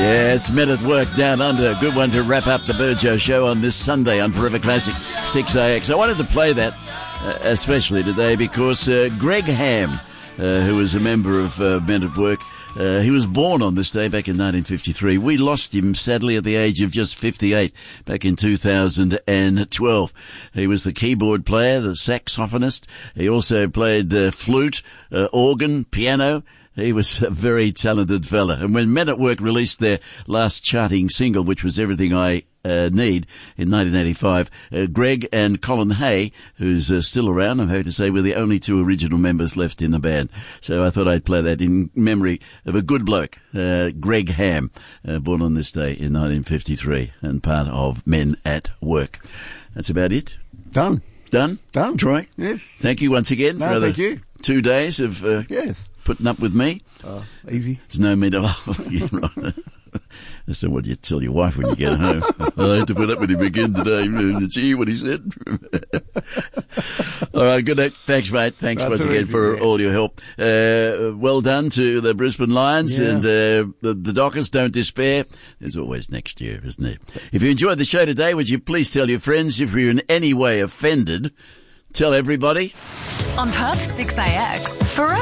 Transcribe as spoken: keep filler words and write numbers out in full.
Yes, Men at Work Down Under. Good one to wrap up the Burjo show on this Sunday on Forever Classic six A X. I wanted to play that uh, especially today because uh, Greg Ham, uh, who was a member of uh, Men at Work, uh, he was born on this day back in nineteen fifty-three. We lost him, sadly, at the age of just fifty-eight back in two thousand twelve. He was the keyboard player, the saxophonist. He also played uh, flute, uh, organ, piano. He was a very talented fella. And when Men at Work released their last charting single, which was Everything I uh, Need, in nineteen eighty-five, uh, Greg and Colin Hay, who's uh, still around, I'm happy to say, were the only two original members left in the band. So I thought I'd play that in memory of a good bloke, uh, Greg Ham, uh, born on this day in nineteen fifty-three and part of Men at Work. That's about it. Done. Done? Done. Troy? Yes. Thank you once again No, for the thank you. two days of uh, Yes. putting up with me. Uh, easy. There's no me to... Oh, yeah, right. That's not what you tell your wife when you get home. I had to put up with him again today. Did you hear what he said? All right, good night. Thanks, mate. Thanks That's once again easy, for yeah. all your help. Uh, well done to the Brisbane Lions Yeah. and uh, the, the Dockers. Don't despair. There's always next year, isn't there? If you enjoyed the show today, would you please tell your friends? If you're in any way offended, tell everybody. On Perth six A X, Forever